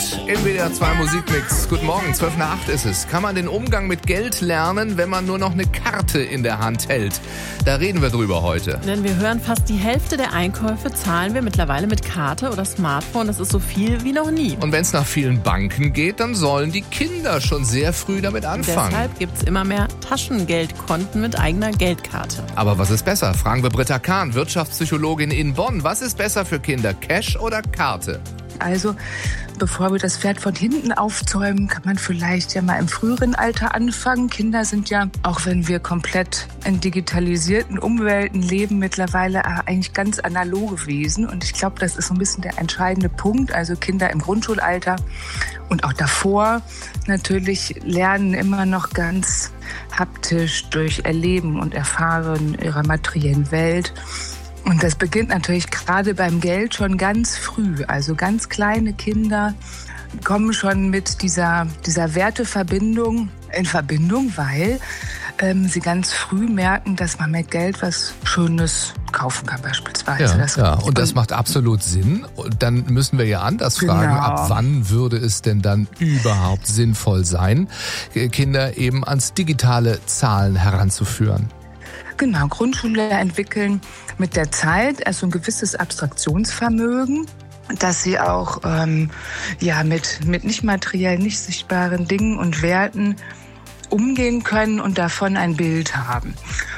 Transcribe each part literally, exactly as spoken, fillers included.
im W D R zwei Musikmix. Guten Morgen, zwölf nach acht ist es. Kann man den Umgang mit Geld lernen, wenn man nur noch eine Karte in der Hand hält? Da reden wir drüber heute. Denn wir hören, fast die Hälfte der Einkäufe zahlen wir mittlerweile mit Karte oder Smartphone. Das ist so viel wie noch nie. Und wenn es nach vielen Banken geht, dann sollen die Kinder schon sehr früh damit anfangen. Deshalb gibt es immer mehr Taschengeldkonten mit eigener Geldkarte. Aber was ist besser? Fragen wir Britta Kahn, Wirtschaftspsychologin in Bonn. Was ist besser für Kinder, Cash oder Karte? Also, bevor wir das Pferd von hinten aufzäumen, kann man vielleicht ja mal im früheren Alter anfangen. Kinder sind ja, auch wenn wir komplett in digitalisierten Umwelten leben, mittlerweile eigentlich ganz analoge Wesen. Und ich glaube, das ist so ein bisschen der entscheidende Punkt. Also Kinder im Grundschulalter und auch davor natürlich lernen immer noch ganz haptisch durch Erleben und Erfahren ihrer materiellen Welt. Und das beginnt natürlich gerade beim Geld schon ganz früh. Also ganz kleine Kinder kommen schon mit dieser, dieser Werteverbindung in Verbindung, weil ähm, sie ganz früh merken, dass man mit Geld was Schönes kaufen kann beispielsweise. Ja, das, ja. Und das macht absolut Sinn. Und dann müssen wir ja anders fragen, Genau. ab wann würde es denn dann überhaupt sinnvoll sein, Kinder eben ans digitale Zahlen heranzuführen? Genau, Grundschüler entwickeln mit der Zeit erst so ein gewisses Abstraktionsvermögen, dass sie auch ähm, ja, mit, mit nicht materiellen, nicht sichtbaren Dingen und Werten umgehen können und davon ein Bild haben.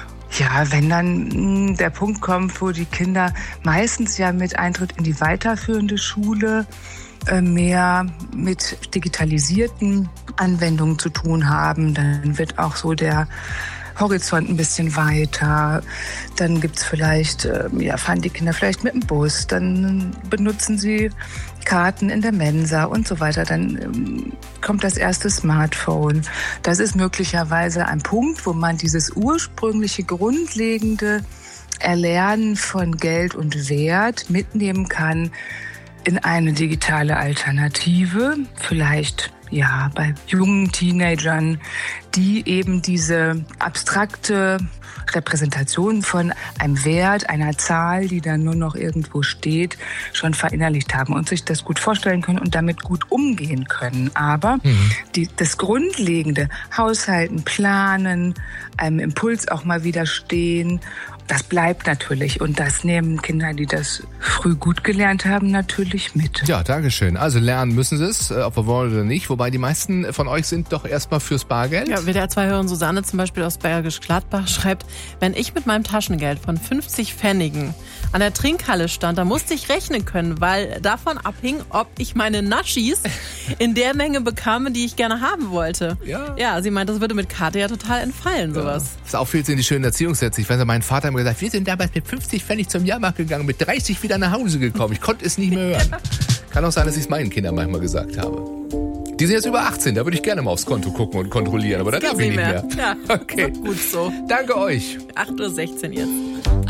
Ja, wenn dann mh, der Punkt kommt, wo die Kinder meistens ja mit Eintritt in die weiterführende Schule äh, mehr mit digitalisierten Anwendungen zu tun haben, dann wird auch so der Horizont ein bisschen weiter. Dann gibt's vielleicht, äh, ja, fahren die Kinder vielleicht mit dem Bus, dann benutzen sie Karten in der Mensa und so weiter. Dann ähm, kommt das erste Smartphone. Das ist möglicherweise ein Punkt, wo man dieses ursprüngliche, grundlegende Erlernen von Geld und Wert mitnehmen kann in eine digitale Alternative. Vielleicht ja, bei jungen Teenagern, die eben diese abstrakte Repräsentation von einem Wert, einer Zahl, die dann nur noch irgendwo steht, schon verinnerlicht haben und sich das gut vorstellen können und damit gut umgehen können. Aber mhm. die, das Grundlegende, Haushalten, Planen, einem Impuls auch mal widerstehen, das bleibt natürlich und das nehmen Kinder, die das früh gut gelernt haben, natürlich mit. Ja, dankeschön. Also lernen müssen sie es, ob wir wollen oder nicht. Wobei die meisten von euch sind doch erstmal fürs Bargeld. Ja, W D R zwei-Hörerin Susanne zum Beispiel aus Bergisch Gladbach schreibt, wenn ich mit meinem Taschengeld von fünfzig Pfennigen an der Trinkhalle stand, da musste ich rechnen können, weil davon abhing, ob ich meine Naschis in der Menge bekam, die ich gerne haben wollte. Ja, ja, sie meint, das würde mit Karte ja total entfallen, sowas. Ja. Das Auffiel in die schönen Erziehungssätze. Ich weiß ja, mein Vater hat mir gesagt, wir sind damals mit fünfzig Pfennig zum Jahrmarkt gegangen, mit dreißig wieder nach Hause gekommen. Ich konnte es nicht mehr hören. Kann auch sein, dass ich es meinen Kindern manchmal gesagt habe. Die sind jetzt über achtzehn, da würde ich gerne mal aufs Konto gucken und kontrollieren, aber da darf ich nicht mehr. Ja, okay. Gut so. Danke euch. acht Uhr sechzehn jetzt.